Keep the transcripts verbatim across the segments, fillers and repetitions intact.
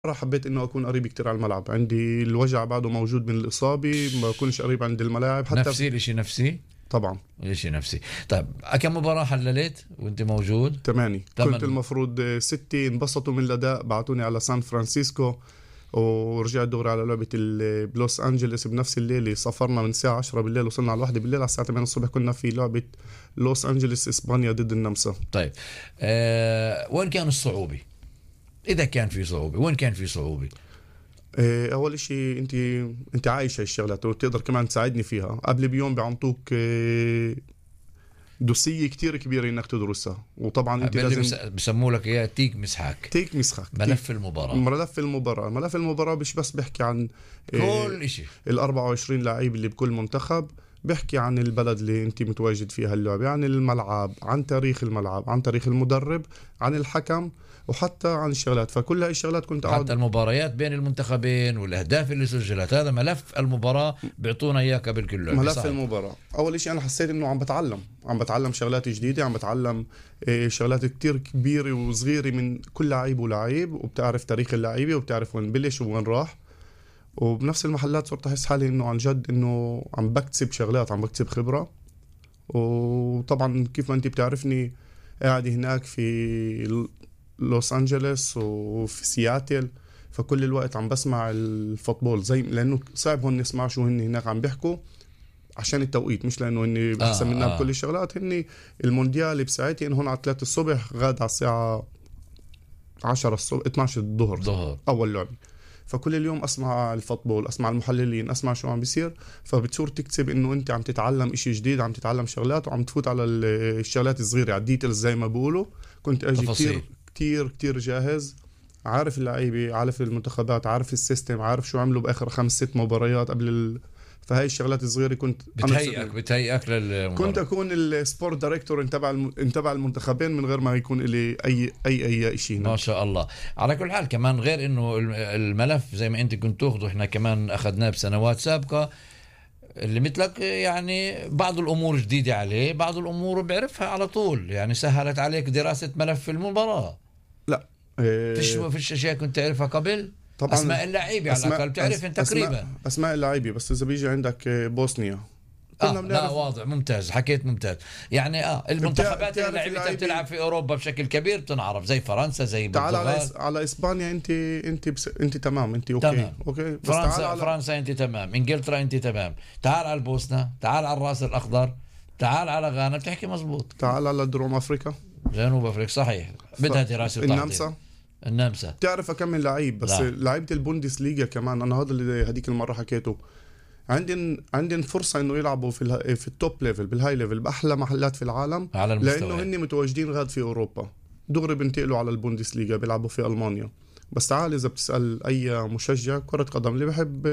حبيت انه اكون قريب كتير على الملعب. عندي الوجع بعده موجود من الاصابه، ما بكونش قريب عند الملاعب حتى. نفسي الاشي نفسي طبعا الاشي نفسي. طيب كم مباراة حللت وانت موجود؟ تماني. تمن. كنت المفروض ستة، انبسطوا من الاداء بعتوني على سان فرانسيسكو، ورجعت دغري على لعبة ال- بلوس أنجلس بنفس الليلة. سافرنا من الساعة عشرة بالليل، وصلنا على الواحدة بالليل، على الساعة ثمانية الصبح كنا في لعبة لوس أنجلس إسبانيا ضد النمسا. طيب آه وين كان الصعوبة؟ اذا كان في صعوبة وين كان في صعوبة؟ إيه، أول إشي أنت أنت عايش هاي الشغلات وتقدر كمان تساعدني فيها. قبل بيوم بيعطوك إيه، دوسية كتير كبيرة إنك تدرسها، وطبعا أنت اللي لازم بسموه لك اياه تيك مسحك، تيك مسخك ملف تيك المباراة، ملف المباراة. ملف المباراة مش بس بيحكي عن إيه كل اشي. ال أربعة وعشرين لعيب اللي بكل منتخب، بيحكي عن البلد اللي انت متواجد فيها اللعبة، عن الملعب، عن تاريخ الملعب، عن تاريخ المدرب، عن الحكم، وحتى عن الشغلات. فكل هاي الشغلات كنت حتى أقعد. المباريات بين المنتخبين والاهداف اللي سجلت، هذا ملف المباراة بيعطونا اياه قبل كل لعبة. ملف صحيح. المباراة. أول إشي أنا حسيت إنه عم بتعلم عم بتعلم شغلات جديدة، عم بتعلم إيه، شغلات كتير كبيرة وصغيرة من كل لعيب ولعيب، وبتعرف تاريخ اللعيبة وبتعرف وين بلش وين راح. وبنفس المحلات صرت أحس حالي إنه عن جد إنه عم بكتسب شغلات، عم بكتسب خبرة. وطبعا كيف ما أنت بتعرفني قاعد هناك في لوس أنجلوس وفي سياتل، فكل الوقت عم بسمع الفوتبول، زي لأنه صعب هون نسمع شو هن هناك عم بيحكوا، عشان التوقيت، مش لأنه هن أحسن آه منا آه. بكل الشغلات. هن المونديال بساعتي إن هون على ثلاثة الصبح، غاد على الساعة عشرة الصبح، اثناشر الظهر ظهر. أول لعبة. فكل اليوم أسمع الفوتبول، أسمع المحللين، أسمع شو عم بيصير. فبتصير تكتسب إنه أنت عم تتعلم إشي جديد، عم تتعلم شغلات، وعم تفوت على ال- الشغلات الصغيرة، على الديتيلز زي ما بقولوا. كنت أجي تفاصيل. كتير كتير كتير جاهز، عارف اللعيبة، عارف المنتخبات، عارف السيستم، عارف شو عملوا بآخر خمس ست مباريات قبل ال... فهاي الشغلات الصغيرة كنت أنا بتهيئك بصير- بتهيئك للمباراة. كنت أكون السبورت دايركتور انتبع الم... انتبع المنتخبين من غير ما يكون لي أي أي أي شيء ما هناك. شاء الله. على كل حال كمان غير انه الم- الملف زي ما انت كنت تاخذه، احنا كمان اخذناه بسنوات سابقة. اللي مثلك يعني بعض الامور جديدة عليه، بعض الامور بيعرفها على طول، يعني سهلت عليك دراسة ملف المباراة. لا فيش إيه... فيش اشياء كنت تعرفها قبل؟ طبعا اسماء اللعيبة على اسماء الاقل بتعرفن اسماء تقريبا. اسماء اللعيبه. بس اذا بيجي عندك بوسنيا كنا اه لا بنعرف. واضح، ممتاز، حكيت ممتاز. يعني اه المنتخبات اللي بتعرف لعبتها اللعيبة. بتلعب في اوروبا بشكل كبير بتنعرف، زي فرنسا، زي تعال على البرتغال. إس... على اسبانيا، انت انت بس... انت تمام، انت اوكي تمام. اوكي. بس تعال فرنسا على فرنسا انت تمام، انجلترا انت تمام، تعال على البوسنة، تعال على الراس الاخضر، تعال على غانا، بتحكي مزبوط. تعال على دروم افريقيا، جنوب افريقيا صحيح، بدها دراسة وتحضير. النمسا. النمسا. بتعرف كم من لعيب، بس لا. لعيبه البوندس ليغا كمان. انا هذا اللي هذيك المره حكيته، عندن عندن فرصه انه يلعبوا في اله... في التوب ليفل، بالهاي ليفل، باحلى محلات في العالم، على المستوى. لانه هن متواجدين غاد في اوروبا. دغري بنتقلوا على البوندس ليغا، بيلعبوا في المانيا. بس تعال اذا بتسال اي مشجع كره قدم اللي بحب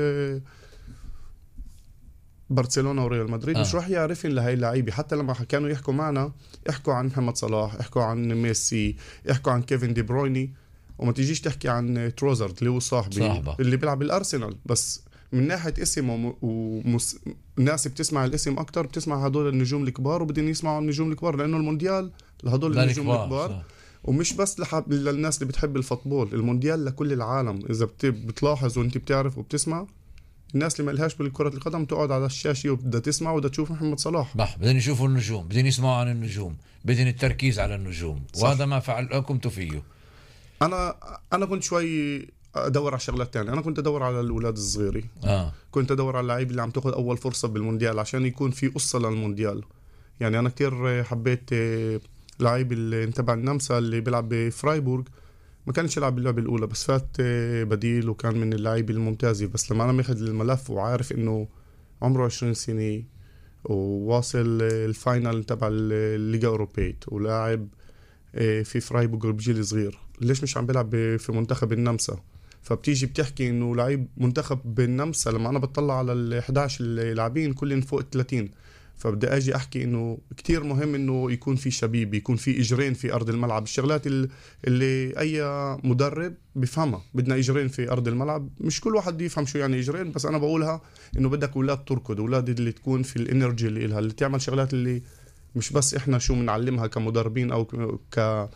برشلونه وريال مدريد، آه. مش راح يعرفين لهي اللعيبه. حتى لما كانوا يحكوا معنا، يحكوا عن محمد صلاح، يحكوا عن ميسي، يحكوا عن كيفن دي برويني، وما تيجيش تحكي عن تروزرد اللي هو صاحبي صاحبه. اللي بيلعب بالارسنال. بس من ناحيه اسم ومس... الناس بتسمع الاسم اكتر، بتسمع هدول النجوم الكبار، وبدهم يسمعوا النجوم الكبار، لانه المونديال لهدول لا النجوم الكبار، الكبار. صح. ومش بس لحب... للناس اللي بتحب الفوتبول، المونديال لكل العالم. اذا بت... بتلاحظ وانت بتعرف وبتسمع، الناس اللي ما لهاش بالكرة القدم تقعد على الشاشة وبدها تسمع وبدها تشوف محمد صلاح. بح بدهم يشوفوا النجوم، بدهم يسمعوا عن النجوم، بدهم التركيز على النجوم. صح. وهذا ما فعلكم فيه. انا انا كنت شوي ادور على شغلات تانية. انا كنت ادور على الاولاد الصغيرة، اه كنت ادور على اللعيبه اللي عم تاخذ اول فرصة بالمونديال، عشان يكون في قصة للمونديال. يعني انا كتير حبيت لعيب اللي انتبع النمسا اللي بيلعب بفرايبورغ، ما كانش يلعب باللعبة الأولى، بس فات بديل وكان من اللعيبة الممتازة. بس لما أنا ماخذ الملف وعارف إنه عمره عشرين سنة، وواصل الفاينل تبع الليغا الأوروبية، ولاعب في فرايبورغ بجيل صغير، ليش مش عم بيلعب في منتخب النمسا؟ فبتيجي بتحكي إنه لعيب منتخب بالنمسا. لما أنا بطلع على ال إحدى عشر اللاعبين كلهم فوق الثلاثين، فبدي اجي احكي انه كتير مهم انه يكون في شبيب، يكون في اجرين في ارض الملعب. الشغلات اللي اي مدرب بفهمها، بدنا اجرين في ارض الملعب. مش كل واحد يفهم شو يعني اجرين، بس انا بقولها انه بدك اولاد تركض، اولاد اللي تكون في الانرجي اللي لها، اللي تعمل شغلات اللي مش بس احنا شو بنعلمها كمدربين او ك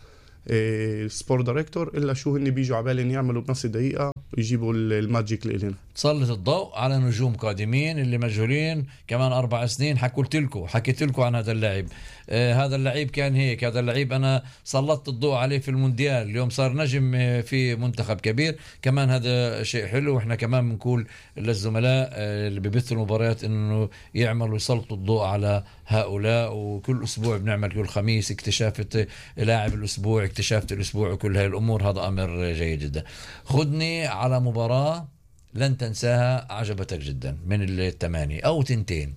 سبورت دايركتور الا شو هن بيجوا على بالهم يعملوا بنفس الدقيقه ويجيبوا الماجيك لإلنا. تسلط الضوء على نجوم قادمين اللي مجهولين كمان أربع سنين. حكولت لكم حكيت لكم عن هذا اللاعب. آه هذا اللعيب كان هيك، هذا اللعيب أنا سلطت الضوء عليه في المونديال، اليوم صار نجم في منتخب كبير. كمان هذا شيء حلو، وإحنا كمان بنقول للزملاء آه اللي ببثوا المباريات إنه يعملوا يسلطوا الضوء على هؤلاء. وكل أسبوع بنعمل كل خميس اكتشافة لاعب الأسبوع، اكتشافة الأسبوع، وكل هاي الأمور. هذا أمر جيد جدا. خدني على مباراة لن تنساها عجبتك جدا من الثمانية أو تنتين.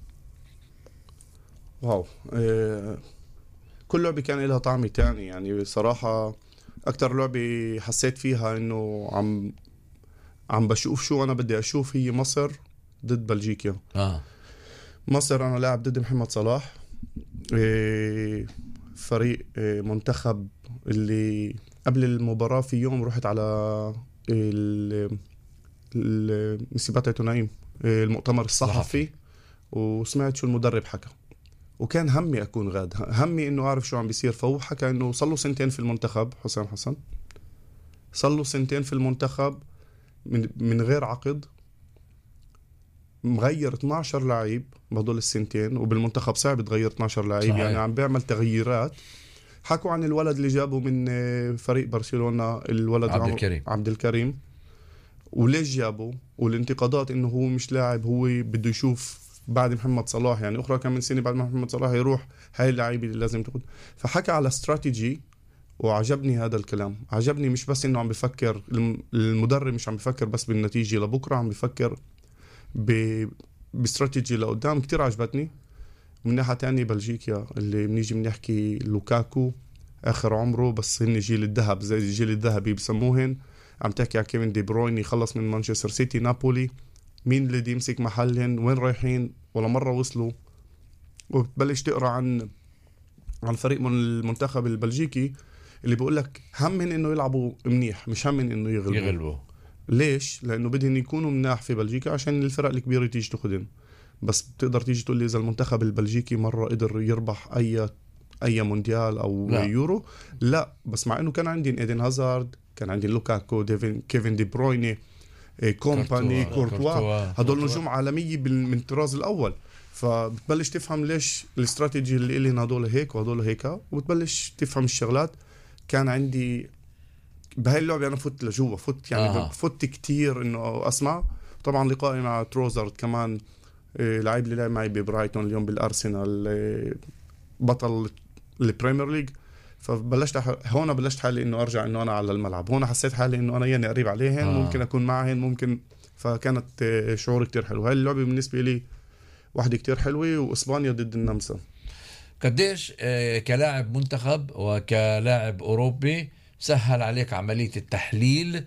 واو، إيه كل لعبة كان لها طعم تاني. يعني صراحة أكتر لعبة حسيت فيها إنه عم عم بشوف شو أنا بدي أشوف هي مصر ضد بلجيكا. آه. مصر أنا لاعب ضد محمد صلاح، إيه فريق إيه منتخب اللي قبل المباراة في يوم رحت على المسيبات نايم المؤتمر الصحفي وسمعت شو المدرب حكى، وكان همي أكون غاد، همي إنه أعرف شو عم بيصير. فهو حكى إنه صلوا سنتين في المنتخب، حسام حسن صلوا سنتين في المنتخب من من غير عقد، مغير اثناشر لاعب بهدول السنتين، وبالمنتخب صعب تغير اثناشر لاعب، يعني عم بيعمل تغييرات. حكوا عن الولد اللي جابه من فريق برشلونة، الولد عبد الكريم عبد الكريم وليش جابه، والانتقادات انه هو مش لاعب، هو بده يشوف بعد محمد صلاح، يعني اخرى كم من سنه بعد ما محمد صلاح يروح هاي اللاعبين اللي لازم تاخذ. فحكى على استراتيجي وعجبني هذا الكلام. عجبني مش بس انه عم بفكر المدرب، مش عم بفكر بس بالنتيجه لبكره، عم بفكر ب باستراتيجي لقدام. كتير عجبتني. من ناحيه تانية بلجيكا اللي بنيجي بنحكي لوكاكو اخر عمره، بس هن جيل الذهب زي الجيل الذهبي بسموهن. عم تحكي على كيفن دي بروين يخلص من مانشستر سيتي، نابولي، مين اللي يمسك محلهن، وين رايحين، ولا مرة وصلوا. وبتبلش تقرأ عن عن فريق من المنتخب البلجيكي اللي بيقول لك همن انه يلعبوا منيح، مش همن انه يغلبوا. يغلبوا ليش؟ لانه بدهم يكونوا مناح في بلجيكا عشان الفرق الكبيرة تيجي تاخذن. بس بتقدر تيجي تقول لي اذا المنتخب البلجيكي مرة قدر يربح اي اي مونديال او لا. يورو؟ لا. بس مع انه كان عندي ايدن هازارد، كان عندي لوكاكو، ديفين كيفن دي برويني، كومباني، كورتوا، هدول نجوم عالمية من الطراز الأول. فبتبلش تفهم ليش الاستراتيجي اللي إلي هدول هيك وهدول هيك، وبتبلش تفهم الشغلات. كان عندي بهاي اللعبة أنا فت لجوا، فت يعني آه. فت كتير إنه أسمع. طبعا لقائي مع تروزارد كمان، لعيب اللي لعب معي ببرايتون اليوم بالأرسنال، بطل البريمير ليج. فبلشت هون بلشت حالي انه ارجع انه انا على الملعب. هون حسيت حالي انه انا يعني قريب عليهن، آه. ممكن اكون معهن، ممكن. فكانت شعور كتير حلو. هاي اللعبة بالنسبة لي واحدة كتير حلوة. واسبانيا ضد النمسا. قديش كلاعب منتخب وكلاعب اوروبي سهل عليك عملية التحليل،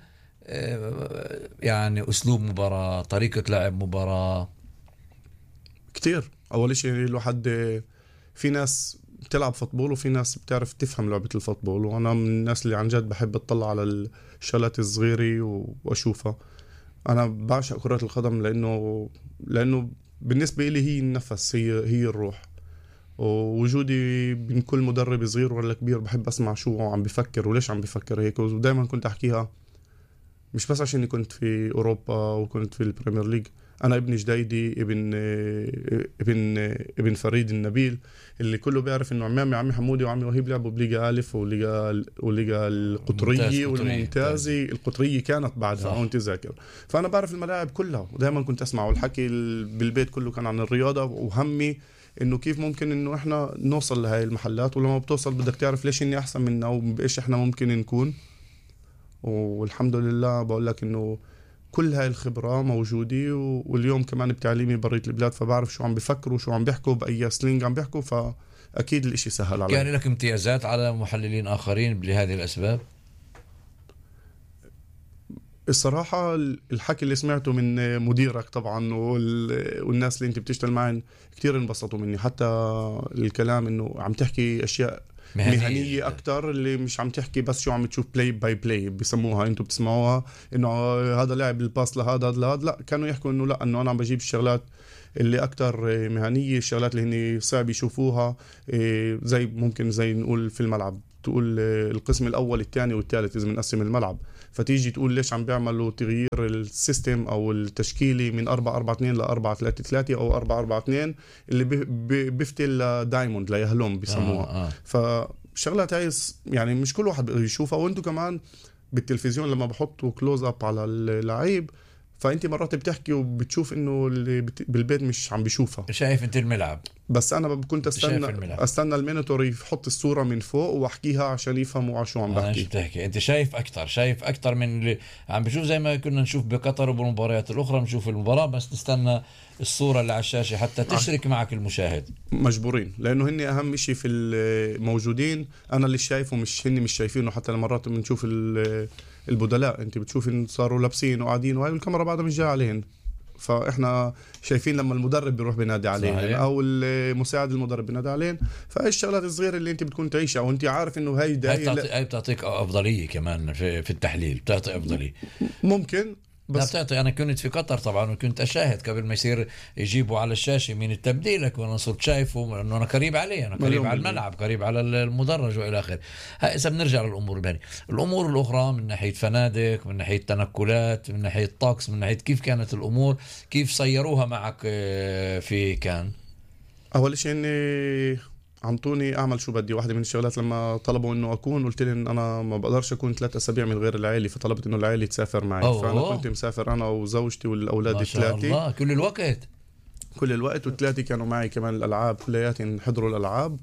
يعني اسلوب مباراة، طريقة لعب مباراة؟ كتير. اول شيء الواحد في ناس بتلعب فوتبول وفي ناس بتعرف تفهم لعبة الفوتبول، وأنا من الناس اللي عن جد بحب أطلع على الشغلات الصغيرة وأشوفها. أنا بعشق كرة القدم لأنه لأنه بالنسبة لي هي النفس، هي هي الروح. ووجودي بين كل مدرب صغير ولا كبير بحب أسمع شو عم بفكر وليش عم بفكر هيك. ودائما كنت أحكيها مش بس عشان كنت في أوروبا وكنت في البريمير ليج. أنا ابن جديدي، ابن ابن ابن فريد النبيل، اللي كله بيعرف إنه عمامي عمي حمودي وعمي وهيب لعبوا بليغا ألف وليغا وليغا القطرية والممتازة. القطرية كانت بعدها وأنت ذاكر. فأنا بعرف الملاعب كلها، ودائما كنت أسمع. والحكي بالبيت كله كان عن الرياضة، وهمي إنه كيف ممكن إنه إحنا نوصل لهاي المحلات. ولما بتوصل بدك تعرف ليش إني أحسن منا وبإيش إحنا ممكن نكون. والحمد لله بقول لك إنه كل هاي الخبرة موجودة. واليوم كمان بتعليمي بريت البلاد، فبعرف شو عم بفكروا شو عم بيحكوا بأي سلينج عم بيحكوا. فأكيد الاشي سهل علي. كان لك امتيازات على محللين آخرين لهذه الأسباب؟ الصراحة الحكي اللي سمعته من مديرك طبعا والناس اللي انت بتشتغل معهم كتير انبسطوا مني. حتى الكلام انه عم تحكي اشياء مهنية, مهنية أكتر، اللي مش عم تحكي بس شو عم تشوف بلاي باي بلاي بيسموها، انتوا بتسمعوها انه هذا لاعب الباس لهذا لهذا. لا، كانوا يحكوا انه لا، انه انا عم بجيب الشغلات اللي أكتر مهنية، الشغلات اللي هني صعب يشوفوها، زي ممكن زي نقول في الملعب. تقول القسم الأول الثاني والثالث إذا بنقسم الملعب، فتيجي تقول ليش عم بيعملوا تغيير السيستم أو التشكيلي من أربعة أربعة اثنين ل أربعة ثلاثة ثلاثة أو أربعة أربعة اثنين اللي بيفتل دايموند ليهلوم بيسموها. آه آه. فشغلات هاي يعني مش كل واحد بيقدر يشوفها، وانتو كمان بالتلفزيون لما بحطوا كلوز اب على اللعيب فانت مرات بتحكي وبتشوف انه اللي بالبيت مش عم بيشوفها، شايف انت الملعب. بس انا كنت استنى استنى المينيتور يحط الصوره من فوق واحكيها عشان يفهموا على شو عم بحكي. بتحكي انت شايف اكثر شايف اكثر من اللي عم بشوف، زي ما كنا نشوف بقطر وبالمباريات الاخرى نشوف المباراه بس نستنى الصوره اللي على الشاشه حتى تشرك آه. معك المشاهد. مجبورين لانه هن اهم شيء في الموجودين، انا اللي شايفه مش هن مش شايفينه. حتى مرات بنشوف البدلاء انت بتشوف ان صاروا لابسين وقاعدين وهي الكاميرا بعدها مش جايه عليهن، فاحنا شايفين لما المدرب بيروح بينادي عليهن او المساعد المدرب بينادي عليهن. فهي الشغلات الصغيره اللي انت بتكون تعيشها وانت عارف انه هي هي, هي بتعطيك افضليه كمان في, في التحليل، بتعطي افضليه ممكن. بس بتعطي. انا كنت في قطر طبعا وكنت اشاهد قبل ما يصير يجيبوا على الشاشه مين التبديلك، وانا صرت شايفه انه انا قريب عليه، انا قريب على الملعب، قريب على المدرج والى اخره. اذا بنرجع للامور الباقيه، الامور الاخرى من ناحيه فنادق، من ناحيه تنقلات، من ناحيه طقس، من ناحيه كيف كانت الامور، كيف صيروها معك في كان؟ اول شيء اني عنطوني اعمل شو بدي. واحدة من الشغلات لما طلبوا انه اكون، قلت لهم انا ما بقدرش اكون ثلاثة اسابيع من غير العائله، فطلبت انه العائله تسافر معي. أوه. فانا كنت مسافر انا وزوجتي والاولاد الثلاثه. ما شاء الله كل الوقت كل الوقت والثلاثه كانوا معي كمان. الالعاب كلياتهم حضروا الالعاب.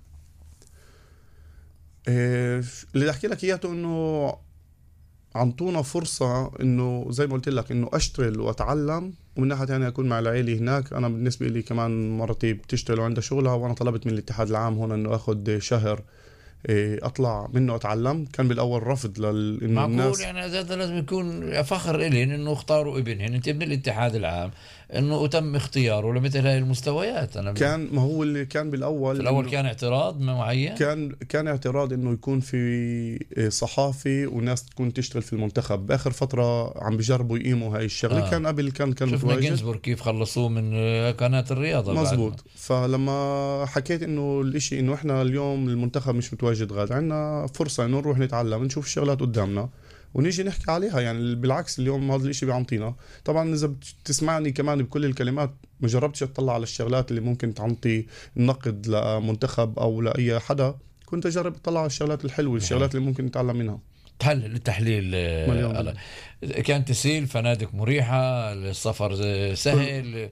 إيه اللي احكي لك اياه انه عنطونا فرصة انه زي ما قلت لك انه اشتغل واتعلم، ومن ناحية ثانية اكون مع العائلة هناك. انا بالنسبة لي كمان مرتي بتشتغل وعندها شغلها، وانا طلبت من الاتحاد العام هون انه اخذ شهر اطلع منه اتعلم. كان بالاول رفض لانه معقول الناس يعني هذا لازم يكون فخر إلين انه اختاروا ابنهن. انت ابن الاتحاد العام انه تم اختياره لمثل هاي المستويات. انا كان ما هو اللي كان بالاول في الاول كان اعتراض معين، كان كان اعتراض انه يكون في صحافي وناس تكون تشتغل في المنتخب. باخر فتره عم بيجربوا يقيموا هاي الشغله. آه. كان قبل كان كان شفنا جينزبورغ كيف خلصوه من قناه الرياضه. مزبوط. فلما حكيت انه الاشي انه احنا اليوم المنتخب مش متواجد غاد، عندنا فرصه انه نروح نتعلم نشوف الشغلات قدامنا ونيجي نحكي عليها. يعني بالعكس اليوم هذا الاشي بيعطينا. طبعا اذا بتسمعني كمان بكل الكلمات ما جربتش اطلع على الشغلات اللي ممكن تعطي نقد لمنتخب او لاي حدا، كنت اجرب اطلع على الشغلات الحلوه، الشغلات اللي ممكن نتعلم منها. تحلل التحليل على كان تسهيل، فنادق مريحه، السفر سهل.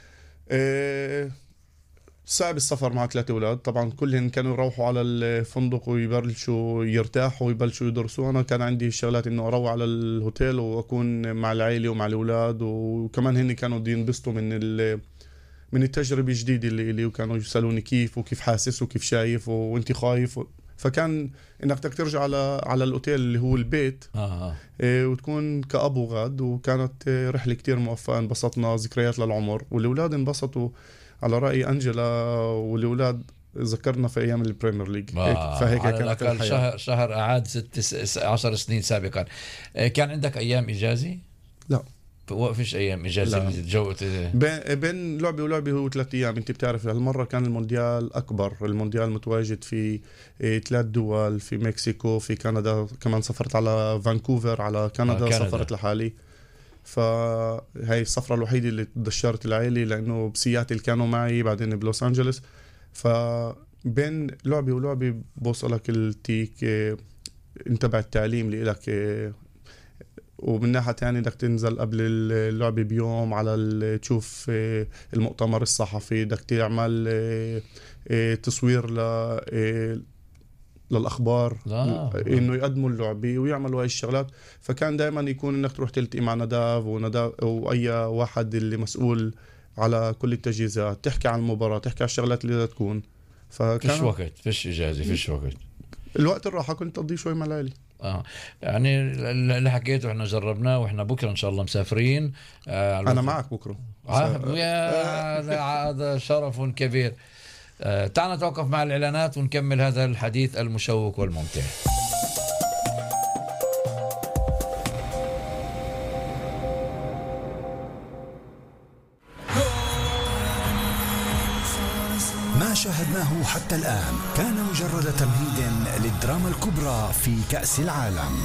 إيه صعب السفر مع ثلاثة أولاد طبعا. كلهم كانوا يروحوا على الفندق ويبلشوا يرتاحوا ويبلشوا يدرسوا. أنا كان عندي شغلات إنه أروح على الهوتيل وأكون مع العائلة ومع الأولاد، وكمان هني كانوا دي ينبسطوا من من التجربة الجديدة اللي لي، وكانوا يسألوني كيف وكيف حاسس وكيف شايف وأنت خايف. فكان إنك ترجع على على الأوتيل اللي هو البيت آه. إيه وتكون كأبو غاد. وكانت رحلة كتير موفقة، انبسطنا، ذكريات للعمر، والأولاد انبسطوا على رأي أنجلا والأولاد. ذكرنا في أيام البريمير ليج. آه. فهيك كانت الحياة. شهر شهر أعاد ست عشر سنين سابقا. كان عندك أيام إجازة؟ لا فيش أيام إجازة جو... بين بين لعبة ولعبة هو ثلاث أيام. أنت بتعرف هالمرة كان المونديال أكبر. المونديال متواجد في ثلاث دول، في مكسيكو، في كندا، كمان سافرت على فانكوفر على كندا. آه كندا. سافرت لحالي. فهي السفرة الوحيدة اللي تدشرت العائلة لأنه بسياتل كانوا معي، بعدين بلوس أنجلس. فبين لعبة ولعبة بوصلك التيك انتبع التعليم اللي لك. ومن ناحية تانية بدك تنزل قبل اللعبة بيوم على تشوف المؤتمر الصحفي، بدك تعمل تصوير ل للأخبار. لا. إنه يقدموا اللعبة ويعملوا هاي الشغلات. فكان دائما يكون إنك تروح تلتقي مع نداف ونداف وأي واحد اللي مسؤول على كل التجهيزات، تحكي عن المباراة، تحكي عن الشغلات اللي تكون. فكان فيش وقت، فيش إجازة، فيش وقت. الوقت الراحة كنت أقضي شوي مع العائلة. آه يعني اللي حكيته إحنا جربناه، وإحنا بكرة إن شاء الله مسافرين. آه أنا معك بكرة. آه يا هذا شرف كبير. آه تعال نتوقف مع الإعلانات ونكمل هذا الحديث المشوق والممتع. مع شاهدناه حتى الآن كان مجرد تمهيد للدراما الكبرى في كأس العالم.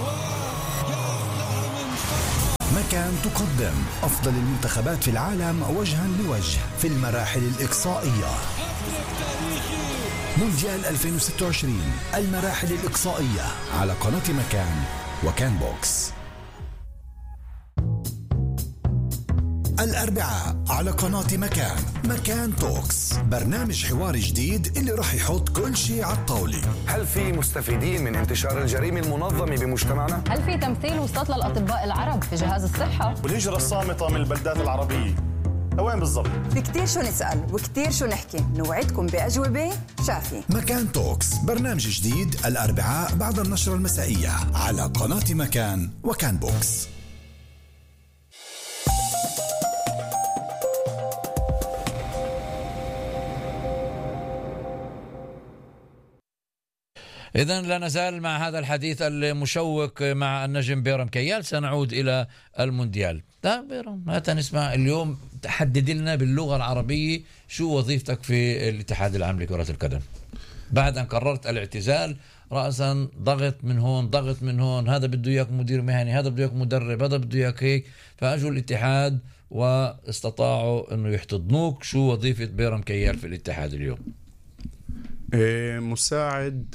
مكان تقدم أفضل المنتخبات في العالم وجها لوجه في المراحل الإقصائية. مونديال ألفين وستة وعشرين المراحل الإقصائية على قناة مكان وكان بوكس. الأربعاء على قناة مكان مكان توكس، برنامج حواري جديد اللي راح يحط كل شيء على الطاولة. هل في مستفيدين من انتشار الجريمة المنظمة بمجتمعنا؟ هل في تمثيل وصلت للأطباء العرب في جهاز الصحة؟ والهجرة الصامتة من البلدات العربية لوين بالضبط؟ في كتير شو نسأل وكتير شو نحكي، نوعدكم بأجوبة شافية. مكان توكس برنامج جديد الأربعاء بعد النشرة المسائية على قناة مكان وكان بوكس. إذن لا نزال مع هذا الحديث المشوق مع النجم بيرم كيال. سنعود إلى المونديال. لا بيرم، متى نسمع اليوم تحدد لنا باللغة العربية شو وظيفتك في الاتحاد العام لكرة القدم بعد أن قررت الاعتزال رأسا؟ ضغط من هون ضغط من هون، هذا بده إياك مدير مهني، هذا بده إياك مدرب، هذا بده إياك هيك، فأجوا الاتحاد واستطاعوا أنه يحتضنوك. شو وظيفة بيرم كيال في الاتحاد اليوم؟ إيه، مساعد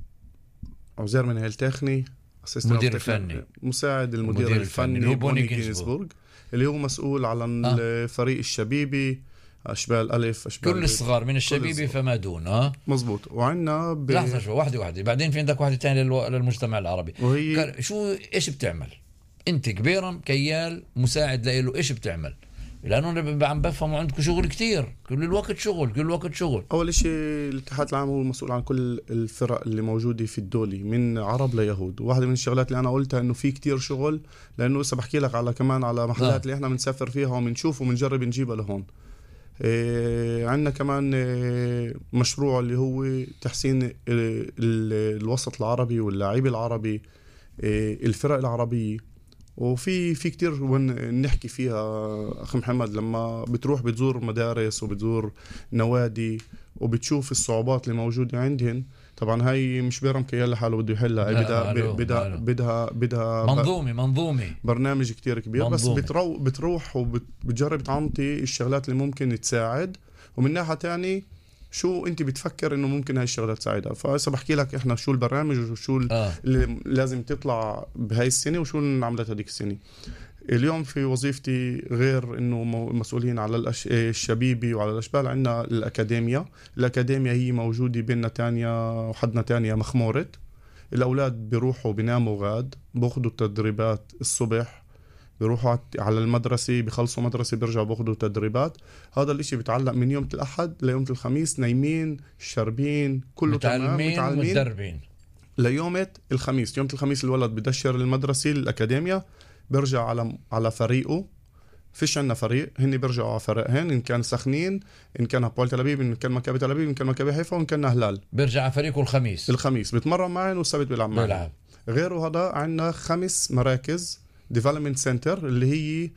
عزير من هالتخني، مدير الفني، مساعد المدير المدير الفني, الفني بوني جينسبورغ، اللي هو مسؤول على آه. الفريق الشبيبي، أشبال ألف، أشبال كل الصغار من الشبيبي فما دون. اه مزبوط. وعندنا ب... لحظة شوي، واحدة واحدة، بعدين في عندك واحدة تانية للو... للمجتمع العربي. وهي... شو إيش بتعمل أنت كبيرم كيال مساعد له؟ إيش بتعمل؟ لأنه أنا عم بفهم عندكم شغل كتير، كل الوقت شغل كل الوقت شغل. أول شيء الاتحاد العام هو المسؤول عن كل الفرق اللي موجودة في الدولة من عرب ليهود. واحدة من الشغلات اللي أنا قلتها إنه في كتير شغل، لأنه لسه بحكي لك على كمان على محلات آه. اللي إحنا بنسافر فيها وبنشوف وبنجرب نجيبها لهون. إيه عندنا كمان إيه مشروع اللي هو تحسين إيه الوسط العربي واللاعب العربي، إيه الفرق العربية. وفي في كتير نحكي فيها أخي محمد، لما بتروح بتزور مدارس وبتزور نوادي وبتشوف الصعوبات اللي موجودة عندهن. طبعا هاي مش بيرم كيال لحاله بده يحلها، بدها بدها بدها بدها منظومة منظومة برنامج كتير كبير منظومة. بس بترو بتروح وبتجرب تعطي الشغلات اللي ممكن تساعد، ومن ناحية تاني شو انت بتفكر انه ممكن هاي الشغلات تساعدها. فهسه بحكي لك احنا شو البرامج وشو آه. اللي لازم تطلع بهاي السنه وشو اللي عملت هذيك السنه. اليوم في وظيفتي غير انه مسؤولين على الأش... الشبيبي وعلى الاشبال، عندنا الاكاديميا. الاكاديميا هي موجوده بيننا تانية وحدنا تانية مخمورة. الاولاد بيروحوا بيناموا غاد، بياخذوا التدريبات الصبح، بيروحوا على المدرسة، بيخلصوا مدرسة بيرجعوا بياخدوا تدريبات. هذا الاشي بيتعلق من يوم الأحد ليوم الخميس، نايمين شاربين كله تمام، متعلمين متدربين ليوم الخميس. يوم الخميس الولد بدشر المدرسة الأكاديمية، بيرجع على على فريقه. فيش عنا فريق، هن بيرجعوا على فريقهن، إن كان سخنين، إن كان هابول تل أبيب، إن كان مكابي تل أبيب، إن كان مكابي حيفا، وإن كان هلال. بيرجع على فريقه الخميس الخميس بيتمرن معين والسبت بيلعب معين. غيره هذا عنا خمس مراكز ديفلوبمنت سنتر، اللي هي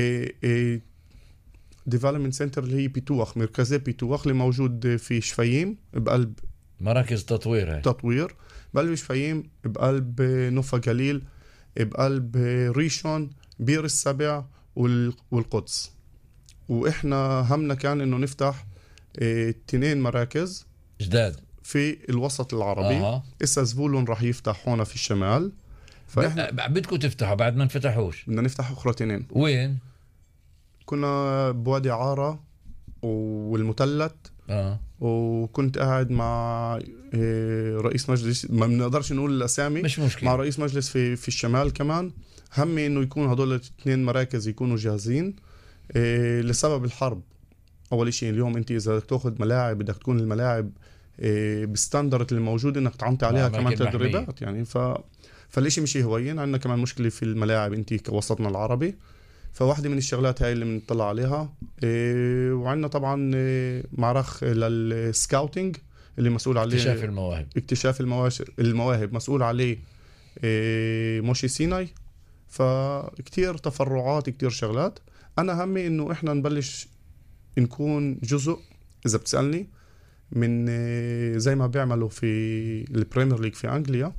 ديفلوبمنت سنتر اللي هي بيتوخ، مركزي بيتوخ اللي موجود في شفيم بقلب مراكز تطوير هاي. تطوير بقلب شفيم، بقلب نوفا جليل، بقلب ريشون، بير السبع والقدس. واحنا همنا كان انه نفتح اثنين مراكز جداد في الوسط العربي. آه. إسا زبولون راح يفتح هنا في الشمال، فإحنا بدكم تفتحوا بعد ما نفتحوش. بدنا نفتح أخرى تنين. وين؟ كنا بوادي عارة والمتلت. آه. وكنت قاعد مع رئيس مجلس، ما بنقدرش نقول الأسامي، مش مشكلة، مع رئيس مجلس في في الشمال كمان. همي إنه يكون هدول الاثنين مراكز يكونوا جاهزين إيه لسبب الحرب. أول شيء اليوم أنت إذا بدك تأخذ ملاعب، بدك تكون الملاعب إيه بستاندرد الموجود، إنك تعطي عليها كمان تدريبات يعني. ف فالشيء مش هوين. عندنا كمان مشكلة في الملاعب انتي كوسطنا العربي، فواحدة من الشغلات هاي اللي بنطلع عليها. إيه وعندنا طبعا إيه معرخ للسكاوتينج اللي مسؤول عليه اكتشاف المواهب اكتشاف المواهب مسؤول عليه إيه موشي سيناي. فكتير تفرعات، كتير شغلات. أنا همي إنه إحنا نبلش نكون جزء، إذا بتسألني من زي ما بيعملوا في البريمير ليج في أنجليا،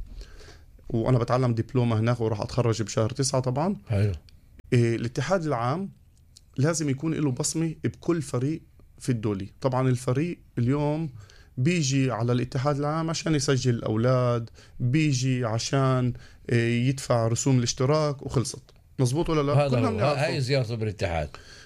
وأنا بتعلم دبلومة هناك وراح أتخرج بشهر تسعة طبعا. حلو. الاتحاد العام لازم يكون له بصمة بكل فريق في الدولي. طبعا الفريق اليوم بيجي على الاتحاد العام عشان يسجل الأولاد، بيجي عشان يدفع رسوم الاشتراك وخلصت. مظبوط ولا لا؟ هذا هو. هاي زيارته بالاتحاد.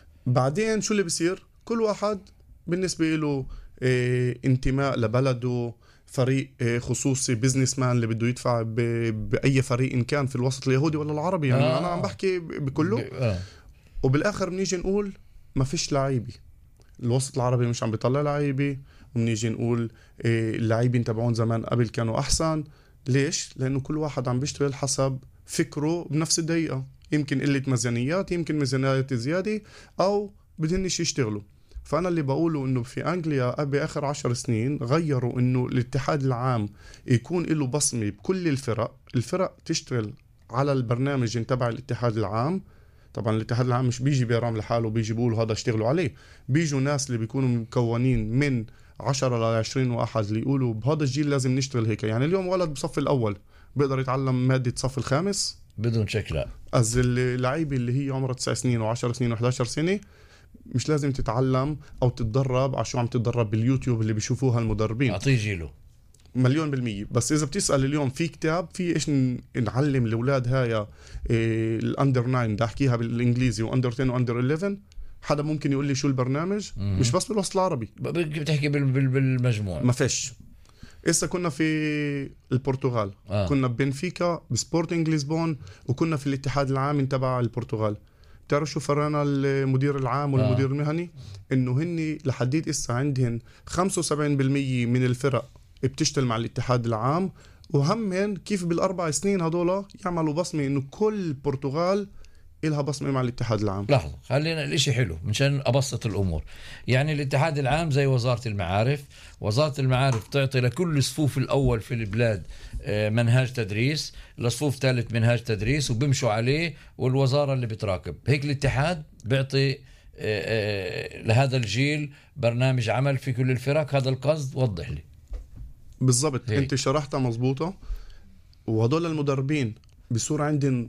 بعدين شو اللي بيصير؟ كل واحد بالنسبة له اه انتماء لبلده، فريق اه خصوصي، بيزنس مان اللي بده يدفع بأي فريق إن كان في الوسط اليهودي ولا العربي. يعني آه. أنا عم بحكي بكله. آه. وبالآخر بنيجي نقول ما فيش لعيبي، الوسط العربي مش عم بيطلع لعيبي، وبنيجي نقول اه اللاعبين تبعون زمان قبل كانوا أحسن. ليش؟ لأنه كل واحد عم بيشتغل حسب فكره بنفس الدقيقة. يمكن قلة ميزانيات، يمكن ميزانيات زيادة، أو بدهنش يشتغلوا. فأنا اللي بقوله إنه في أنجليا بآخر عشر سنين غيروا إنه الاتحاد العام يكون له بصمة بكل الفرق. الفرق تشتغل على البرنامج تبع الاتحاد العام. طبعا الاتحاد العام مش بيجي بيرام لحاله بيجي بيقولوا هذا اشتغلوا عليه، بيجوا ناس اللي بيكونوا مكونين من عشرة لعشرين واحد اللي يقولوا بهذا الجيل لازم نشتغل هيك. يعني اليوم ولد بصف الأول بيقدر يتعلم مادة صف الخامس بدون شكل. أز اللعيبة اللي هي عمرها تسع سنين وعشر سنين وحداشر سنة مش لازم تتعلم أو تتدرب على شو عم تتدرب باليوتيوب اللي بيشوفوها المدربين. أعطيه جيله مليون بالمية. بس إذا بتسأل اليوم في كتاب في إيش نعلم الأولاد هاي إيه الأندر ناين ده أحكيها بالإنجليزي وأندر عشرة وأندر إحداشر، حدا ممكن يقول لي شو البرنامج؟ مم. مش بس بالوسط العربي، بتحكي بالمجموع. ما فيش. إسا كنا في البرتغال آه. كنا ببنفيكا بسبورتنج لشبونة، وكنا في الاتحاد العام تبع البرتغال. بتعرف شو فرقنا المدير العام والمدير آه. المهني؟ إنه هني لحديت إسا عندهن خمسة وسبعين بالمية من الفرق بتشتغل مع الاتحاد العام، وهمن كيف بالأربع سنين هدول يعملوا بصمة إنه كل البرتغال إلها بصمة مع الاتحاد العام. لحظة، خلينا الاشي حلو مشان أبسط الأمور. يعني الاتحاد العام زي وزارة المعارف. وزارة المعارف تعطي لكل صفوف الأول في البلاد منهاج تدريس، لصفوف ثالث منهاج تدريس وبمشوا عليه، والوزارة اللي بتراقب. هيك الاتحاد بيعطي لهذا الجيل برنامج عمل في كل الفرق. هذا القصد؟ وضح لي بالضبط. انت شرحتها مزبوطة. وهدول المدربين بصورة عندن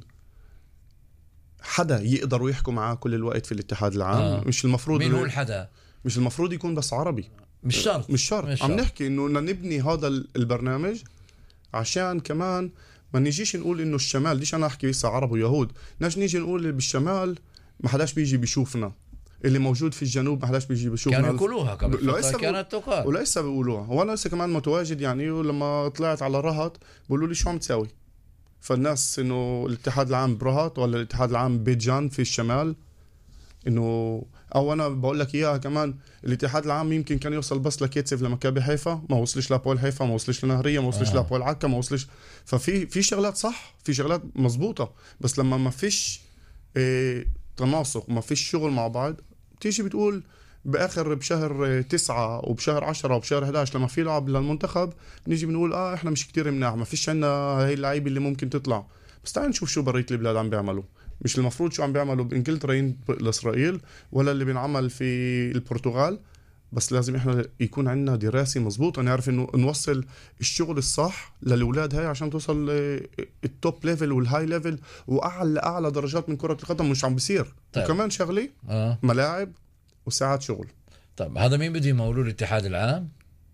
حدا يقدروا يحكوا معاه كل الوقت في الاتحاد العام. آه. مش المفروض مين هو الحدا؟ مش المفروض يكون بس عربي. مش شرط مش شرط, مش شرط. عم نحكي انه نبني هذا البرنامج عشان كمان ما نجيش نقول انه الشمال، ليش انا احكي لسه عرب ويهود، ناش نيجي نقول بالشمال ما حداش بيجي بيشوفنا، اللي موجود في الجنوب ما حداش بيجي بيشوفنا. كانوا يقولوها قبل فترة، كانت تقال ولسه بيقولوها. وانا لسه كمان متواجد يعني. ولما طلعت على رهط بيقولوا لي شو عم تساوي؟ فالناس انه الاتحاد العام برهط ولا الاتحاد العام بيجان في الشمال، انه او انا بقول لك اياها كمان. الاتحاد العام يمكن كان يوصل بس لكيتسف لمكابي حيفا، ما وصلش لابول حيفا، ما وصلش لنهريه، ما وصلش آه. لابول عكا، ما وصلش. ففي في شغلات صح، في شغلات مزبوطه، بس لما ما فيش إيه تناسق وما فيش شغل مع بعض، تيجي بتقول باخر بشهر تسعة وبشهر عشرة وبشهر إحدى عشر لما في لعب للمنتخب نيجي بنقول اه احنا مش كتير مناح، ما فيش عنا هاي اللعيبه اللي ممكن تطلع. بس تعال نشوف شو برية البلاد عم بيعملوا. مش المفروض شو عم بيعملوا بإنجلترا لإسرائيل ولا اللي بينعمل في البرتغال؟ بس لازم احنا يكون عندنا دراسة مزبوطة، نعرف انه نوصل الشغل الصح للأولاد هاي عشان توصل التوب ليفل والهاي ليفل واعلى اعلى درجات من كرة القدم. مش عم بيصير. طيب. وكمان شغلي آه. ملاعب وساعات شغل. طب هذا مين بده يمولوه؟ الاتحاد العام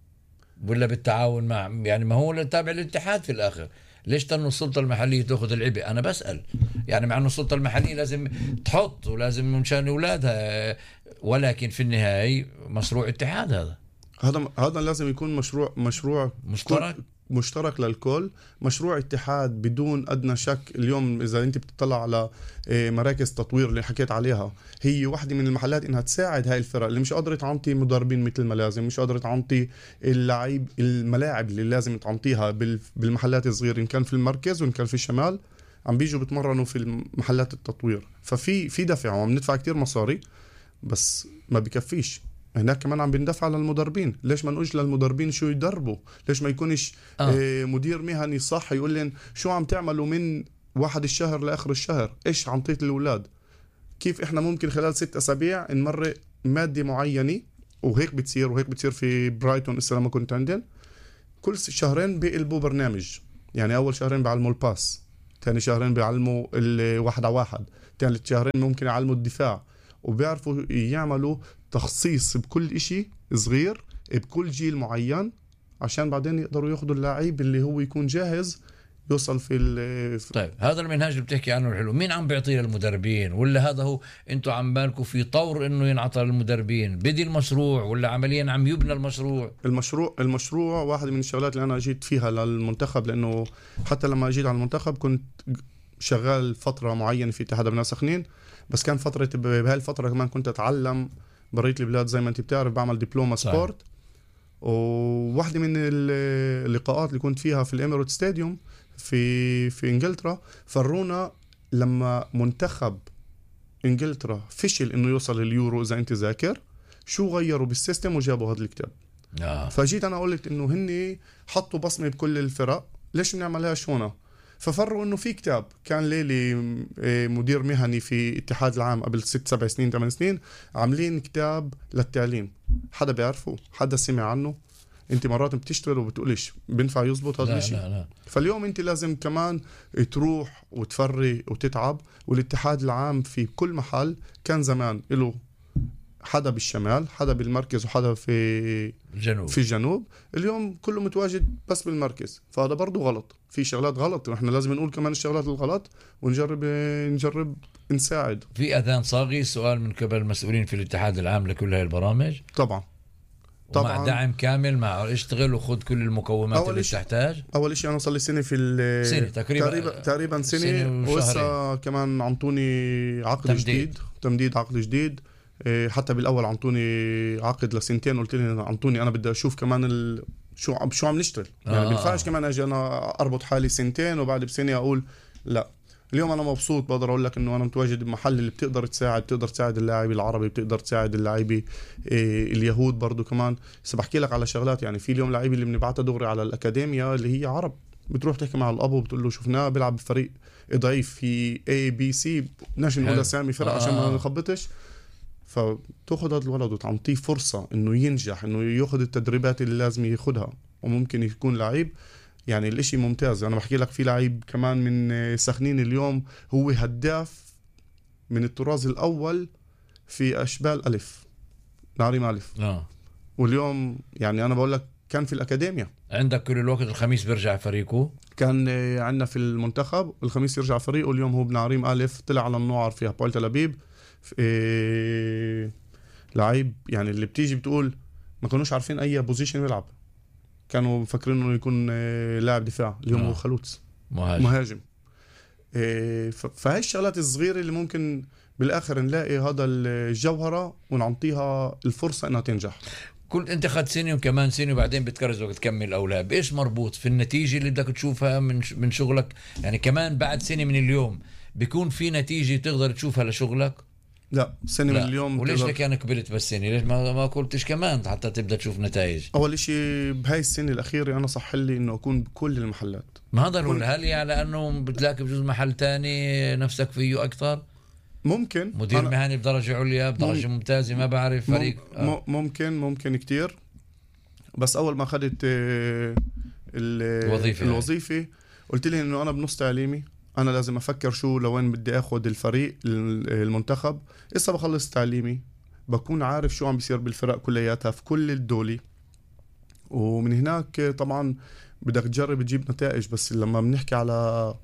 ولا بالتعاون مع، يعني ما هو اللي تابع للاتحاد في الاخر؟ ليش تنو السلطة المحلية تأخذ العبء؟ أنا بسأل. يعني مع أنه السلطة المحلية لازم تحط ولازم مشان أولادها، ولكن في النهاية مشروع اتحاد. هذا هذا هذا لازم يكون مشروع مشروع مشترك مشترك للكل، مشروع اتحاد بدون أدنى شك. اليوم إذا أنت بتطلع على مراكز تطوير اللي حكيت عليها، هي واحدة من المحلات إنها تساعد هاي الفرق اللي مش قادرة تعطي مدربين مثل ما لازم، مش قادرة تعطي اللعيب الملاعب اللي لازم تعطيها بالمحلات الصغيرة، إن كان في المركز وإن كان في الشمال عم بيجوا بتمرنوا في المحلات التطوير. ففي في دفع وعم ندفع كتير مصاري بس ما بكفيش. هناك كمان عم بندفع للمدربين. ليش ما نقولش للمدربين شو يدربوا؟ ليش ما يكونش آه. مدير مهني صح يقول لهم شو عم تعملوا من واحد الشهر لآخر الشهر، إيش عمطيت الأولاد، كيف إحنا ممكن خلال ست أسابيع نمرق مادة معينة وهيك بتصير وهيك بتصير في برايتون إسا لما كنت عندن. كل شهرين بيقلبوا برنامج، يعني أول شهرين بيعلموا الباس، تاني شهرين بيعلموا الواحد على واحد، ثالث شهرين ممكن يعلموا الدفاع، وبيعرفوا يعملوا تخصيص بكل إشي صغير بكل جيل معين عشان بعدين يقدروا ياخدوا اللاعب اللي هو يكون جاهز يوصل في ال. طيب هذا المنهاج اللي بتحكي عنه الحلو، مين عم بيعطيه للمدربين؟ ولا هذا هو انتوا عم بالكم في طور انه ينعطى للمدربين؟ بدي المشروع ولا عمليا عم يبنى المشروع؟ المشروع المشروع واحد من الشغلات اللي انا جيت فيها للمنتخب، لانه حتى لما جيت على المنتخب كنت شغال فتره معينه في اتحاد ابناء سخنين، بس كان فتره بهاي الفتره كمان كنت اتعلم بريت البلاد زي ما انت بتعرف، بعمل دبلومه سبورت. وواحدة من اللقاءات اللي كنت فيها في الإميريت ستاديوم في في إنجلترا، فرونا لما منتخب إنجلترا فشل إنه يوصل اليورو إذا أنت ذاكر، شو غيروا بالسيستم وجابوا هذا الكتاب. آه. فجيت أنا قلت إنه هني حطوا بصمة بكل الفرق، ليش بنعملهاش هنا؟ ففروا إنه في كتاب. كان ليلي مدير مهني في اتحاد العام قبل ست سبع سنين ثمان سنين، عاملين كتاب للتعليم. حدا بيعرفه؟ حدا سمع عنه؟ انت مرات بتشتغل وبتقوليش بينفع يزبط هذا الشيء. لا لا. فاليوم انت لازم كمان تروح وتفري وتتعب. والاتحاد العام في كل محل كان زمان له حدا بالشمال، حدا بالمركز، وحدا في الجنوب. في الجنوب. اليوم كله متواجد بس بالمركز، فهذا برضو غلط. في شغلات غلط ونحن لازم نقول كمان الشغلات الغلط ونجرب نجرب نساعد. في أذان صاغي سؤال من قبل المسؤولين في الاتحاد العام لكل هاي البرامج؟ طبعا طبعا مع دعم كامل، مع اشتغل وخذ كل المقومات اللي تحتاج. اول شيء انا صار لي سنه في سنة تقريبا تقريبا, تقريبا سنه, سنة وهسه كمان عطوني عقد تمديد. جديد تمديد عقد جديد. حتى بالاول عطوني عقد لسنتين، قلت لي عطوني انا بدي اشوف كمان ال... شو شو عم نشتغل يعني. آه. بينفعش كمان اجي انا اربط حالي سنتين وبعد بسنه اقول لا. اليوم انا مبسوط، بقدر اقول لك انه انا متواجد بمحل اللي بتقدر تساعد بتقدر تساعد اللاعب العربي، بتقدر تساعد اللاعبي إيه اليهود برضو كمان. بس بحكي لك على شغلات، يعني في اليوم لاعبي اللي بنبعتها دغري على الاكاديميه اللي هي عرب، بتروح تحكي مع الابو بتقول له شفناه بيلعب بفريق ضعيف في A B C، بدناش نقول اسامي فرق عشان ما نخبطش. فتاخذ هذا الولد وتعطيه فرصه انه ينجح، انه ياخذ التدريبات اللي لازم ياخذها، وممكن يكون لعيب. يعني الاشي ممتاز. انا بحكي لك في لعيب كمان من سخنين اليوم هو هداف من الطراز الاول في اشبال الف، نعريم الف. آه. واليوم يعني انا بقول لك كان في الاكاديميه. عندك كل الوقت الخميس بيرجع فريقه، كان عندنا في المنتخب الخميس يرجع فريقه. اليوم هو بنعريم الف، طلع على النوعر فيها بول تل ابيب. إيه لعيب يعني اللي بتيجي بتقول ما كانوش عارفين اي بوزيشن يلعب، كانوا مفكرين انه يكون لاعب دفاع. اليوم آه. هو خلوص مهاجم, مهاجم. إيه فهي الشغلات الصغيرة اللي ممكن بالاخر نلاقي هذا الجوهرة ونعطيها الفرصة انها تنجح. كنت انت خد سنة وكمان سنة وبعدين بتكرز وتكمل او لا، بايش مربوط في النتيجة اللي بدك تشوفها من من شغلك؟ يعني كمان بعد سنة من اليوم بيكون في نتيجة تقدر تشوفها لشغلك؟ لا سنة لا. من اليوم. وليش لك انا قبلت بس سنة؟ ليش ما ما قلتش كمان حتى تبدأ تشوف نتائج؟ اول اشي بهاي السنة الاخيرة انا صح لي انه اكون بكل المحلات. ما هذا كل... هل يعني انه بتلاقي بجوز محل تاني نفسك فيه اكثر؟ ممكن مدير أنا... مهني بدرجة عليا بدرجة مم... ممتازة، ما بعرف فريق. مم... آه. ممكن ممكن كتير. بس اول ما اخذت ال... الوظيفة الوظيفة يعني. قلت لي انه انا بنص تعليمي، انا لازم افكر شو لوين بدي اخذ الفريق المنتخب. إسا بخلص تعليمي بكون عارف شو عم بيصير بالفرق كلياتها في كل الدولي، ومن هناك طبعا بدك تجرب تجيب نتائج. بس لما بنحكي على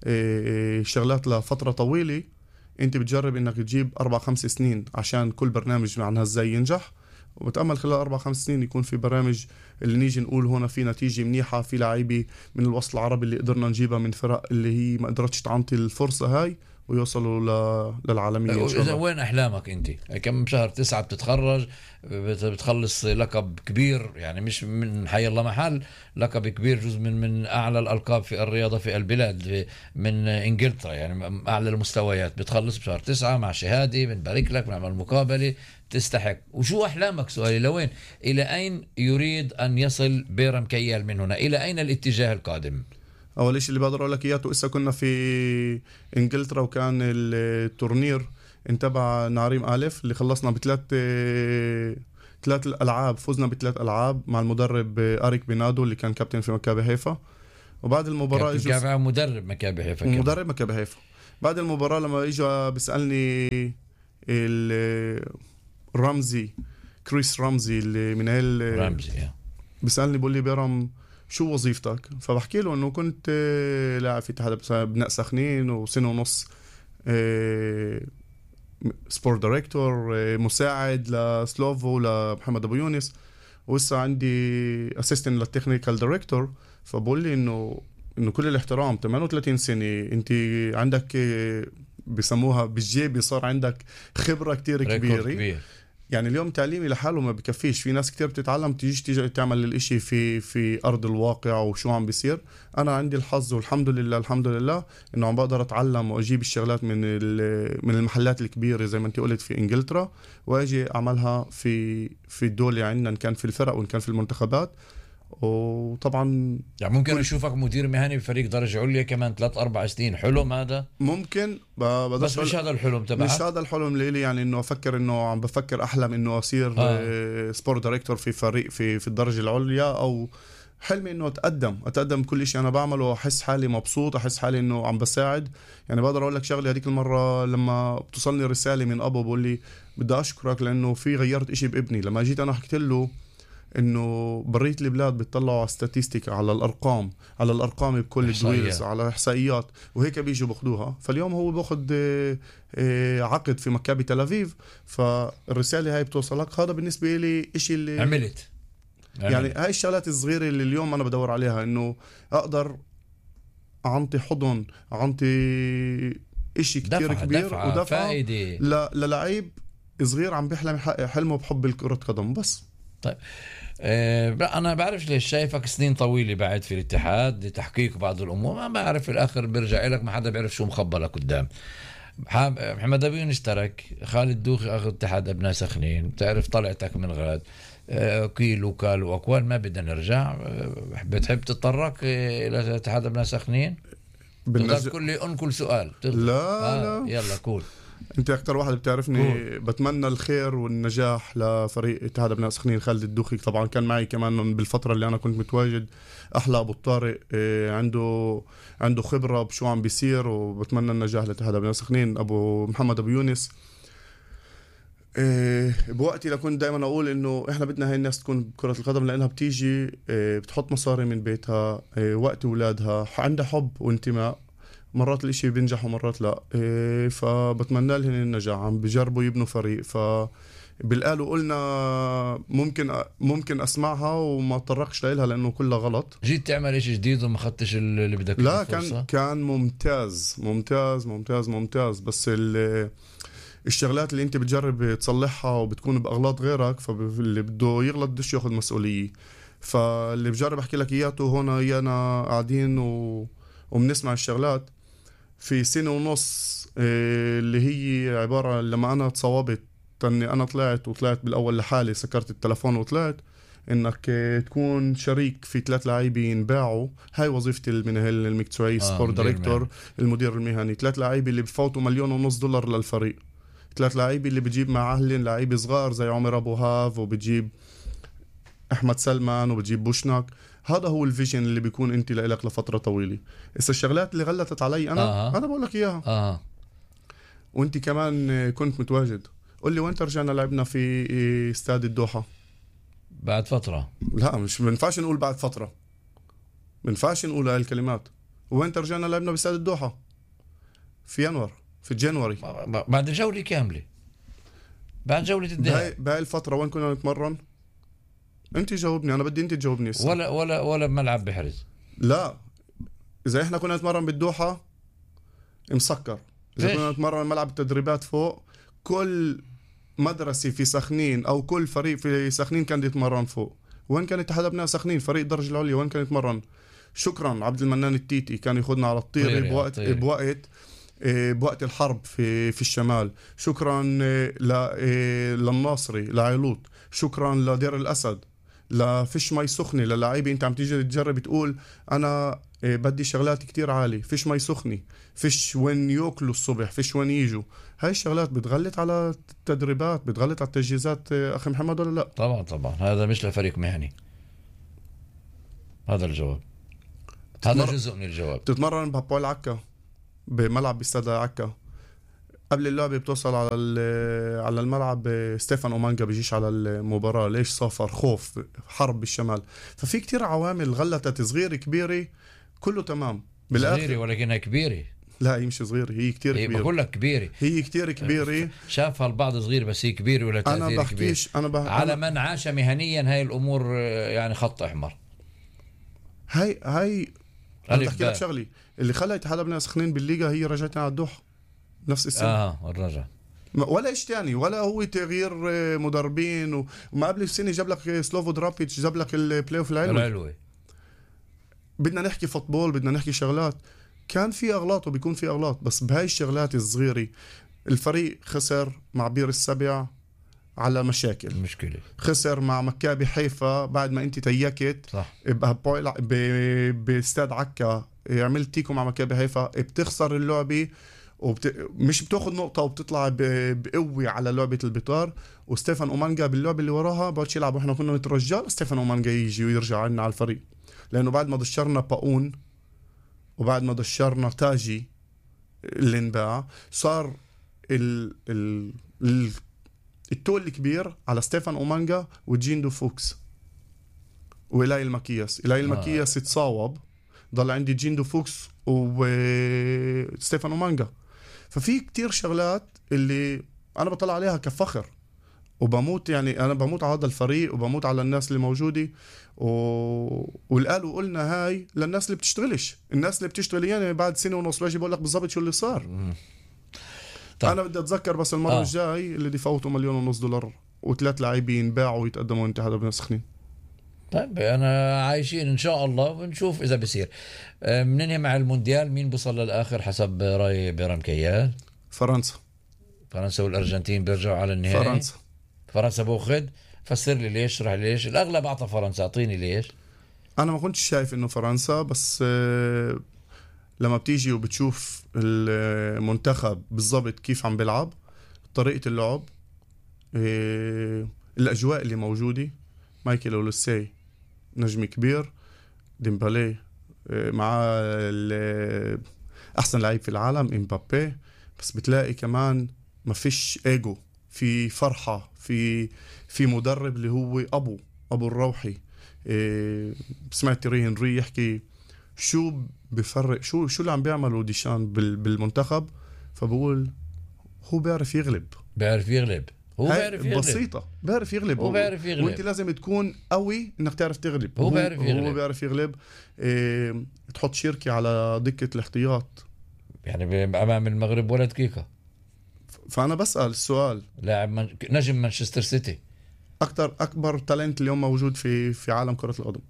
شغلات لفترة طويلة، انت بتجرب انك تجيب اربع خمس سنين عشان كل برنامج معناها ازاي ينجح، وبتأمل خلال أربع خمس سنين يكون في برامج اللي نيجي نقول هنا في نتيجة منيحة، في لاعبي من الوسط العربي اللي قدرنا نجيبها من فرق اللي هي ما قدرتش تعطي الفرصة هاي ويوصلوا للعالمية. إذا وين أحلامك أنت؟ كم شهر تسعة بتتخرج، بتخلص لقب كبير، يعني مش من حي الله محل، لقب كبير، جزء من من أعلى الألقاب في الرياضة في البلاد من إنجلترا، يعني أعلى المستويات. بتخلص بشهر تسعة مع شهادة، بنبارك لك، بنعمل مقابلة، تستحق. وشو أحلامك؟ سؤالي لوين؟ إلى أين يريد أن يصل بيرم كيال من هنا؟ إلى أين الاتجاه القادم؟ أول شيء اللي بقدر أقول لك إياه، إسا كنا في إنجلترا وكان التورنير انتبع نعريم ألف اللي خلصنا بثلاث ثلاث الألعاب فزنا بثلاث ألعاب مع المدرب أريك بينادو اللي كان كابتن في مكابي حيفا. وبعد المباراة كابتن إجوا مدرب مكابي حيفا مدرب مكابي حيفا. بعد المباراة لما إجا بيسألني رمزي كريس رمزي اللي من هال رمزي بيسألني بقول لي بيرم شو وظيفتك؟ فبحكي له إنه كنت لاعب في اتحاد بناء سخنين وسنة ونص سبورت دايركتور مساعد لسلوفو لمحمد أبو يونس ولسه عندي اسيستنت للتكنيكال دايركتور. فبقول لي إنه إنه كل الاحترام ثمانية وثلاثين سنة أنت عندك بيسموها بالجيب صار عندك خبرة كتير كبيرة كبير. يعني اليوم تعليمي لحاله ما بكفيش. في ناس كتير بتتعلم تيجي تيجي تعمل الاشي في في أرض الواقع وشو عم بيصير. أنا عندي الحظ والحمد لله الحمد لله إنه عم بقدر أتعلم وأجيب الشغلات من من المحلات الكبيرة زي ما أنت قلت في إنجلترا وأجي أعملها في في الدولة عندنا إن كان في الفرق وإن كان في المنتخبات. وطبعا يعني ممكن اشوفك مدير مهني بفريق درجه عليا كمان ثلاث اربع سنين. حلم هذا ممكن بس مش هذا الحلم تبعك. مش هذا الحلم لي يعني انه افكر انه عم بفكر احلم انه اصير آه. سبورت دايركتور في فريق في في الدرجه العليا او حلمي انه اتقدم اتقدم كل شيء انا بعمله واحس حالي مبسوط احس حالي انه عم بساعد. يعني بقدر اقول لك شغله هذيك المره لما بتوصلني رساله من ابو بقول لي بدي اشكرك لانه في غيرت إشي بابني. لما جيت انا حكيت له انه برية البلاد بتطلعوا على ستاتيستيكا على الارقام على الارقام بكل الدويرز على احصائيات وهيك بيجوا باخذوها. فاليوم هو باخذ عقد في مكابي تل أبيب فالرساله هاي بتوصلك. هذا بالنسبه لي إشي اللي عملت يعني عملت. هاي الشغلات الصغيره اللي اليوم انا بدور عليها انه اقدر اعطي حضن اعطي إشي كتير دفعة كبير دفعة ودفعه للعيب صغير عم بيحلم حلمه بحب كرة قدم بس. طيب أه أنا بعرف ليش شايفك سنين طويلة بعد في الاتحاد لتحقيق بعض الأمور. ما بعرف في الآخر بيرجع لك ما حدا بيعرف شو مخبلك قدام. محمد أبو يونس ترك خالد دوخي أخذ اتحاد أبناء سخنين. بتعرف طلعتك من غاد أه كيل وكال وأكوال ما بدنا نرجع. أه بتحب تتطرق إلى اتحاد أبناء سخنين؟ بنرج... كل لي أنكل سؤال لا آه لا يلا كول. انت اكتر واحد بتعرفني. بتمنى الخير والنجاح لفريق اتحاد ابناء سخنين. خالد الدوخي طبعا كان معي كمان بالفتره اللي انا كنت متواجد. احلى ابو الطارق عنده عنده خبره بشو عم بيصير وبتمنى النجاح لاتحاد ابناء سخنين. ابو محمد ابو يونس بوقتي لكنت دائما اقول انه احنا بدنا هاي الناس تكون بكره القدم لانها بتيجي بتحط مصاري من بيتها وقت اولادها عندها حب وانتماء. مرات الاشي بينجح ومرات لا. إيه فبتمنى لهم النجاح. عم بجربوا يبنوا فريق فبالقالوا قلنا ممكن ممكن اسمعها وما طرقش لها لانه كلها غلط. جيت تعمل اشي جديد وما خدتش اللي بدك. لا كان كان ممتاز ممتاز ممتاز ممتاز بس الشغلات اللي انت بتجرب تصلحها وبتكون باغلاط غيرك فاللي بده يغلط بدش ياخذ مسؤوليه. فاللي بجرب احكي لك اياته هون ايانا قاعدين و... وبنسمع الشغلات في سنة ونص اللي هي عبارة لما أنا تصوبت أني أنا طلعت وطلعت بالأول لحالي سكرت التلفون وطلعت إنك تكون شريك في ثلاث لاعبين باعوا. هاي وظيفتي من المكتوعي آه سبورت دايركتور المدير المهني. ثلاث لاعبين اللي بفوتوا مليون ونص دولار للفريق. ثلاث لاعبين اللي بتجيب مع أهلين لاعبين صغار زي عمر أبو هاف وبتجيب أحمد سلمان وبتجيب بوشناك. هذا هو الفيجن اللي بيكون انت لك لفتره طويله. إذا الشغلات اللي غلطت علي انا آه. انا بقول لك اياها آه. وانت كمان كنت متواجد. قل لي وين رجعنا لعبنا في استاد الدوحه بعد فتره؟ لا مش بنفعش نقول بعد فتره. بنفعش نقول هاي الكلمات. وين رجعنا لعبنا باستاد الدوحه في يناير في جانوري بعد جوله كامله بعد جوله الدهاء. بهاي الفتره وين كنا نتمرن؟ انت جاوبني انا بدي انت تجاوبني. ولا ولا ولا بملعب بحرز. لا اذا احنا كنا نتمرن بالدوحه مسكر. اذا ليش؟ كنا نتمرن ملعب التدريبات فوق. كل مدرسه في سخنين او كل فريق في سخنين كان يتمرن فوق. وين كان اتحاد ابناء سخنين فريق الدرجه العليا وين كان يتمرن؟ شكرا عبد المنان التيتي كان ياخذنا على الطير بوقت طيري. بوقت بوقت الحرب في في الشمال. شكرا للناصري لعيلوط. شكرا لدير الاسد لفيش مي سخنه للاعيبه. انت عم تيجي تجرب تقول انا إيه بدي شغلات كتير عالية، فيش مي سخنة، فيش وين يأكلوا الصبح، فيش وين يجوا. هاي الشغلات بتغلط على التدريبات، بتغلط على التجهيزات أخي محمد ولا لا؟ طبعا طبعا هذا مش لفريق مهني. هذا الجواب، هذا جزء من الجواب. بتتمرن بهبول عكا بملعب باستاد عكا، قبل اللعبة بتوصل على على الملعب ستيفان أومانجا بيجيش على المباراة. ليش؟ صافر، خوف، حرب بالشمال. ففي كتير عوامل غلطت، صغيرة كبيرة كله تمام. صغيرة ولكنها كبيرة. لا هي مش صغيرة، هي كتير هي كبيرة. بقول لك كبيرة، هي كتير كبيرة. شافها البعض صغير بس هي كبيرة ولا تأثير أنا بحكيش كبير. أنا بح... على أنا... من عاش مهنيا هاي الأمور يعني خط أحمر. هاي هاي أنا بحكي لك شغلي، اللي خلى اتحاد أبناء سخنين بالليغا هي رجعتنا على الدوحة نفس السنة. اه الرجع ولا إيش تاني، ولا هو تغيير مدربين. وما قبل السنة جاب لك سلوفو درابيتش، جاب لك البلاي اوف العلوي. بدنا نحكي فوتبول، بدنا نحكي شغلات. كان في أغلاط وبيكون في أغلاط، بس بهاي الشغلات الصغيرة الفريق خسر مع بير السبع على مشاكل، مشكلة. خسر مع مكابي حيفا بعد ما انت تيكت صح باستاد عكا، عملت تيكو مع مكابي حيفا، بتخسر اللعبة وبت... مش بتاخد نقطة وبتطلع ب... بقوة على لعبة البطار. وستيفان أومانجا باللعبة اللي وراها بقعدش يلعب، واحنا كنا نترجى ستيفان أومانجا يجي ويرجع عنا على الفريق، لأنه بعد ما ضشرنا باون وبعد ما ضشرنا تاجي اللي انباع، صار ال... ال... ال... التول الكبير على ستيفان أومانجا وجيندو فوكس وإلاي المكياس. إلاي المكياس آه. اتصاوب، ضل عندي جيندو فوكس وستيفان أومانجا. ففي كتير شغلات اللي أنا بطلع عليها كفخر وبموت، يعني أنا بموت على هذا الفريق وبموت على الناس اللي موجودة و... والقالوا قلنا هاي للناس اللي بتشتغلش. الناس اللي بتشتغل يعني بعد سنة ونص باجي بقول لك بالضبط شو اللي صار. طيب. أنا بدي أتذكر بس المرة آه. الجاي اللي دفعوته مليون ونص دولار وثلاث لاعبين باعوا ويتقدموا انتحاد أبناء سخنين. طيب أنا عايشين إن شاء الله ونشوف إذا بصير. مننهي مع المونديال، مين بيصل للآخر حسب رأي بيرام كيال؟ فرنسا. فرنسا والأرجنتين بيرجعوا على النهائي. فرنسا. فرنسا بأخذ. فسر لي ليش، اشرح لي ليش. الأغلب أعطى فرنسا، أعطيني ليش. أنا ما كنتش شايف إنه فرنسا، بس لما بتيجي وبتشوف المنتخب بالضبط كيف عم بيلعب، طريقة اللعب، الأجواء اللي موجودة، مايكل أوليسي نجم كبير، ديمبالي مع أحسن لعيب في العالم إمبابي، بس بتلاقي كمان ما فيش إيجو، في فرحة، في في مدرب اللي هو أبو أبو الروحي. سمعت تيري هنري يحكي شو بفرق، شو شو اللي عم بيعمله ديشان بالمنتخب، فبقول هو بيعرف يغلب، بيعرف يغلب هو بيعرف يغلب. بسيطة، بيعرف يغلب. هو بيعرف يغلب، وانت لازم تكون قوي انك تعرف تغلب. هو بيعرف يغلب. هو بيعرف يغلب. إيه... تحط شيركي على دكة الاحتياط يعني امام المغرب ولا دقيقة. فانا بسأل السؤال، لاعب من... نجم مانشستر سيتي، اكتر اكبر تالنت اليوم موجود في في عالم كرة القدم.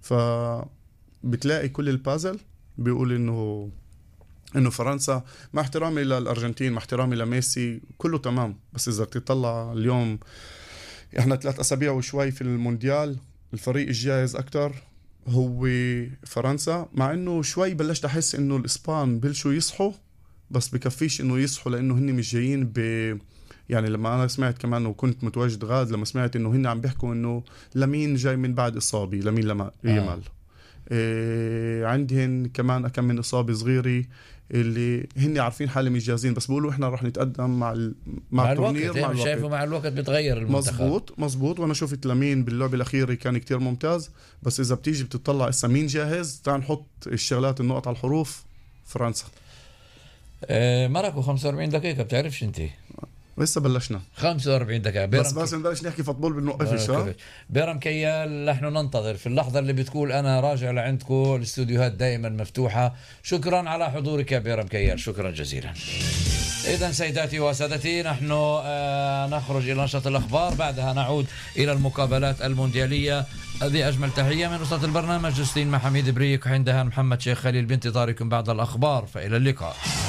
فبتلاقي كل البازل بيقول انه انه فرنسا، مع احترامي للارجنتين، مع احترامي لميسي، كله تمام، بس اذا تطلع اليوم احنا ثلاث اسابيع وشوي في المونديال، الفريق الجاهز اكتر هو فرنسا. مع انه شوي بلشت احس انه الاسبان بلشوا يصحوا، بس بكفيش انه يصحوا لانه هن مش جايين ب يعني لما انا سمعت كمان وكنت متواجد غاد، لما سمعت انه هن عم بيحكوا انه لمين جاي من بعد اصابه، لمين لما يمال آه. إيه عندهن كمان كم من اصابه صغيره اللي هن عارفين حالهم مش جاهزين، بس بيقولوا احنا رح نتقدم مع ال... مع, مع التورنير الوقت. مع الوقت شايفه مع الوقت بتغير المنتخب. مزبوط مزبوط. وانا شفت لمين باللعبه الاخيره كان كتير ممتاز، بس اذا بتيجي بتطلع اسا مين جاهز، تعال نحط الشغلات النقط على الحروف. فرنسا. آه ماركو خمسة وأربعين دقيقه، بتعرفش انت لسه بلشنا خمسة وأربعين دقيقة بس بس نبلش نحكي فوتبول بنوقفش. ها بيرام كيال، نحن ننتظر في اللحظة اللي بتقول أنا راجع لعندكم، الاستوديوهات دائما مفتوحة. شكرا على حضورك يا بيرام كيال، شكرا جزيلا. إذن سيداتي وسادتي، نحن آه نخرج إلى نشرة الأخبار، بعدها نعود إلى المقابلات المونديالية. هذه أجمل تحية من وسط البرنامج جوستين مع حميد بريك، عندها محمد شيخ خليل بانتظاركم بعد الأخبار، فإلى اللقاء.